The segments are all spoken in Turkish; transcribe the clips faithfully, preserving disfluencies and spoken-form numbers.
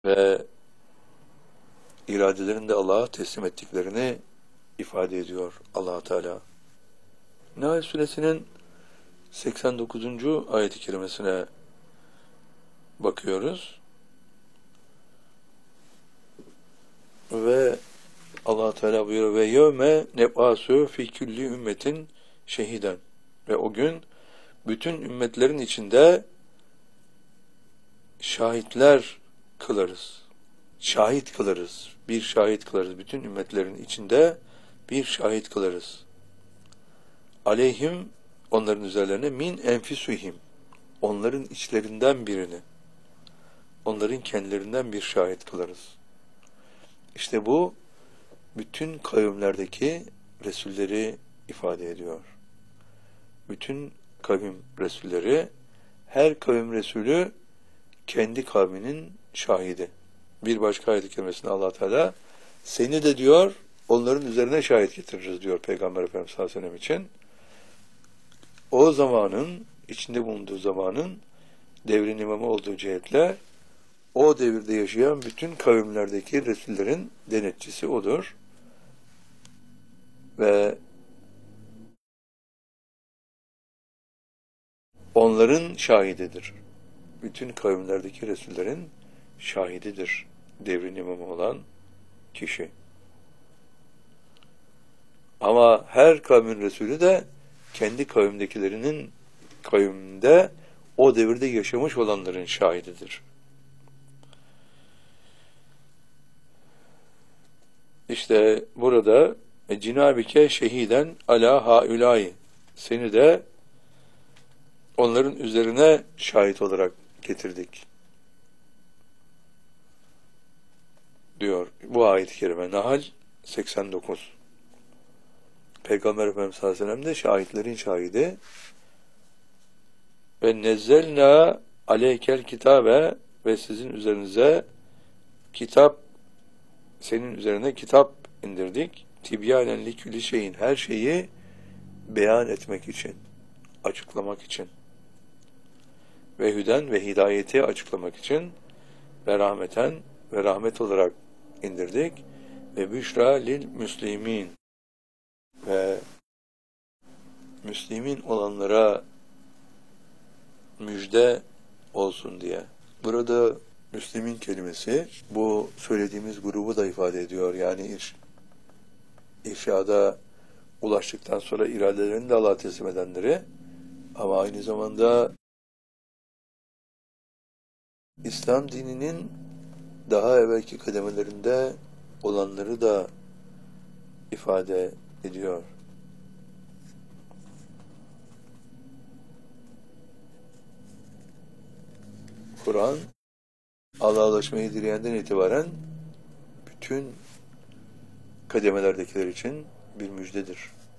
ve iradelerini de Allah'a teslim ettiklerini ifade ediyor Allah Teala. Nahl Suresinin seksen dokuzuncu ayet-i kerimesine bakıyoruz. Ve Allah Teala buyuruyor ve yevme neb'asu fi kulli ümmetin şehiden. Ve o gün bütün ümmetlerin içinde şahitler kılarız. Şahit kılarız. Bir şahit kılarız. Bütün ümmetlerin içinde bir şahit kılarız. Aleyhim, onların üzerlerine, min enfisuhim, onların içlerinden birini, onların kendilerinden bir şahit kılarız. İşte bu bütün kavimlerdeki Resulleri ifade ediyor. Bütün kavim Resulleri, her kavim Resulü kendi kavminin şahidi. Bir başka ayet-i kerimesinde Allah Teala seni de diyor onların üzerine şahit getiririz diyor Peygamber Efendimiz sallallahu aleyhi ve sellem için. O zamanın, içinde bulunduğu zamanın devrin imamı olduğu cihetle o devirde yaşayan bütün kavimlerdeki Resullerin denetçisi odur. Ve onların şahididir. Bütün kavimlerdeki Resullerin şahididir devrin imamı olan kişi. Ama her kavmin Resulü de kendi kavimdekilerinin kavimde o devirde yaşamış olanların şahididir. İşte burada cinabike şehiden ala haulâi, seni de onların üzerine şahit olarak getirdik diyor bu ayet-i kerime. Nahl seksen dokuz. Peygamber Efendimiz sallallahu aleyhi ve sellem de şahitlerin şahidi. Ve nezzelna aleykel kitabe, ve sizin üzerinize kitap, senin üzerine kitap indirdik. Tibyanen likülli şeyin, her şeyi beyan etmek için, açıklamak için. Ve hüden ve hidayeti açıklamak için, ve rahmeten ve rahmet olarak indirdik. Ve büşra lil müslimin, ve Müslümin olanlara müjde olsun diye. Burada Müslümin kelimesi bu söylediğimiz grubu da ifade ediyor. Yani iş, irşada ulaştıktan sonra iradelerini de Allah'a teslim edenleri, ama aynı zamanda İslam dininin daha evvelki kademelerinde olanları da ifade ediyor. Kur'an, Allah'a ulaşmayı dileyenden itibaren bütün kademelerdekiler için bir müjdedir.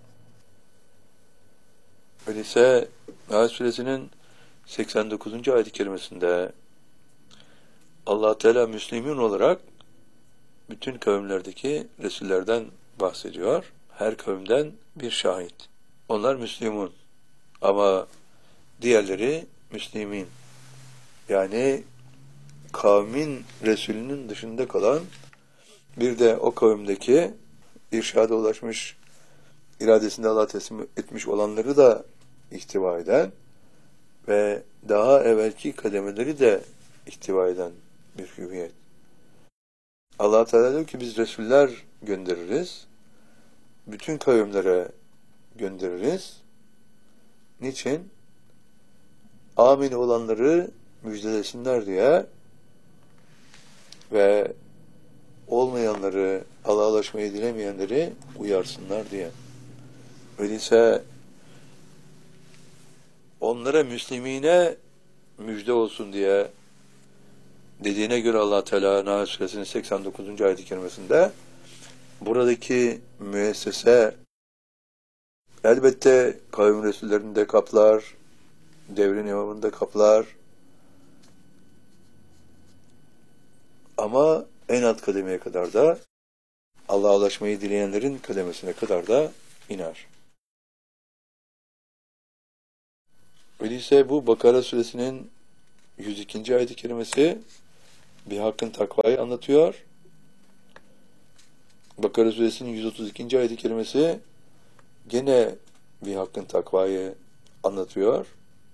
Öyleyse Nahl Suresinin seksen dokuzuncu ayet-i kerimesinde Allah Teala Müslümin olarak bütün kavimlerdeki Resullerden bahsediyor. Her kavimden bir şahit. Onlar Müslümun. Ama diğerleri Müslümin. Yani kavmin Resulünün dışında kalan, bir de o kavimdeki irşada ulaşmış, iradesinde Allah'a teslim etmiş olanları da ihtiva eden ve daha evvelki kademeleri de ihtiva eden bir hüviyet. Allah Teala diyor ki biz Resuller göndeririz. Bütün kavimlere göndeririz. Niçin? Amin olanları müjdelesinler diye ve olmayanları, Allah'a ulaşmayı dilemeyenleri uyarsınlar diye. Öyleyse onlara, Müslümine müjde olsun diye dediğine göre Allah Teala Nahl Suresinin seksen dokuzuncu ayet-i kerimesinde buradaki müessese elbette kavim Resullerini de kaplar, devrin imamını da kaplar, ama en alt kademeye kadar da, Allah'a ulaşmayı dileyenlerin kademesine kadar da iner. Öyleyse bu Bakara Suresinin yüz ikinci ayet-i kerimesi bir hakkın takvayı anlatıyor. Bakara suresinin yüz otuz ikinci ayet-i kerimesi gene bir hakkın takvayı anlatıyor.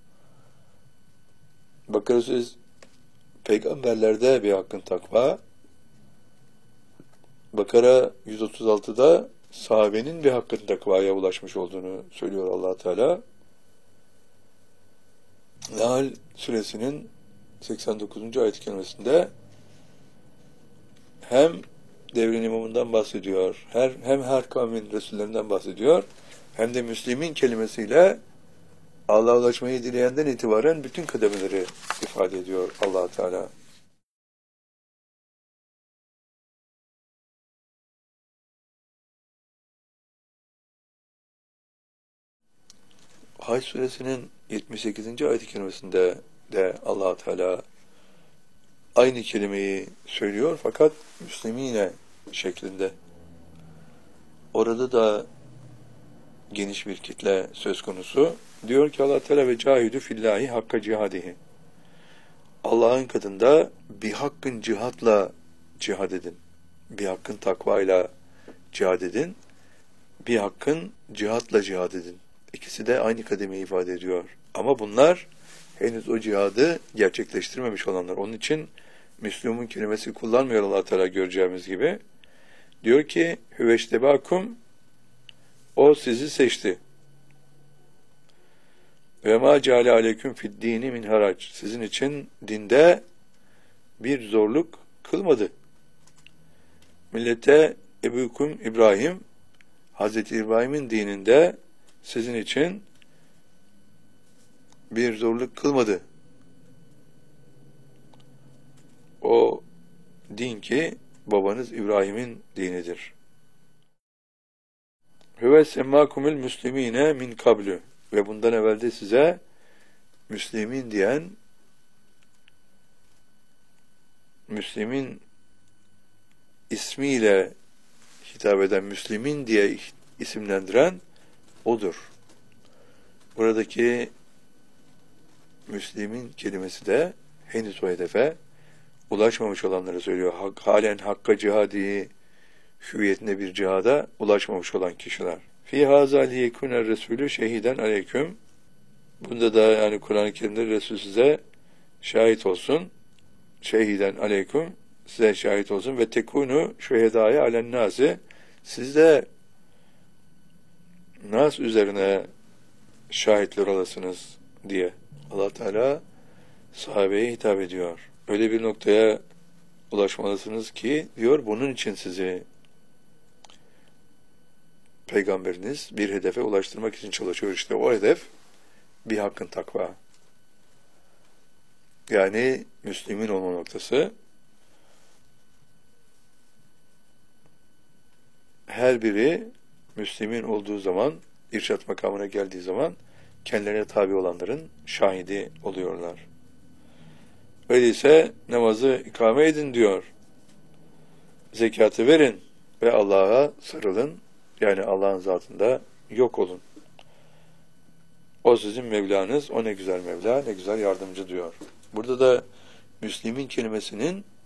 Bakara suresi peygamberlerde bir hakkın takva. Bakara yüz otuz altıda sahabenin bir hakkın takvaya ulaşmış olduğunu söylüyor Allah Teala. Nahl suresinin seksen dokuzuncu ayet-i kerimesinde hem devrin imamından bahsediyor, her, hem her kavmin resullerinden bahsediyor, hem de Müslümin kelimesiyle Allah'a ulaşmayı dileyenden itibaren bütün kademeleri ifade ediyor Allah Teala. Hac suresinin yetmiş sekizinci ayet-i kerimesinde de Allah Teala aynı kelimeyi söylüyor fakat Müslümine şeklinde. Orada da geniş bir kitle söz konusu. Diyor ki Allah Teala ve cahidü fillahi hakka cihadihi. Allah'ın katında bir hakkın cihatla cihad edin. Bir hakkın takvayla cihad edin. Bir hakkın cihatla cihad edin. İkisi de aynı kademeyi ifade ediyor. Ama bunlar henüz o cihadı gerçekleştirmemiş olanlar. Onun için Müslümun kelimesi kullanmıyor Allah Teala göreceğimiz gibi. Diyor ki hüveştebakum, o sizi seçti. Ve ma ceale aleyküm fid dini min harac. Sizin için dinde bir zorluk kılmadı. Millete ebukum İbrahim, Hazreti İbrahim'in dininde sizin için bir zorluk kılmadı. O din ki babanız İbrahim'in dinidir. Hüve semmâkumul müslimîne min kablü. Ve bundan evvel de size Müslümin diyen, Müslümin ismiyle hitap eden, Müslümin diye isimlendiren odur. Buradaki Müslümin kelimesi de henüz o hedefe ulaşmamış olanları söylüyor. Hak, halen hakka cihadi hüviyetinde bir cihada ulaşmamış olan kişiler. Fî hâzâ liyekûner resûlü şehiden aleyküm. Bunda da yani Kur'an-ı Kerim'de Resul size şahit olsun. Şehiden aleyküm, size şahit olsun. Ve tekûnû şühedâye alennâsi. Siz de nas üzerine şahitler olasınız diye Allah Teala sahabeye hitap ediyor. Öyle bir noktaya ulaşmalısınız ki diyor, bunun için sizi Peygamberiniz bir hedefe ulaştırmak için çalışıyor. İşte o hedef bir hakkın takva. Yani Müslümin olma noktası. Her biri Müslümin olduğu zaman, irşat makamına geldiği zaman kendilerine tabi olanların şahidi oluyorlar. Öyleyse namazı ikame edin diyor. Zekatı verin ve Allah'a sarılın. Yani Allah'ın zatında yok olun. O sizin Mevlanız, o ne güzel Mevla, ne güzel yardımcı diyor. Burada da Müslümin kelimesinin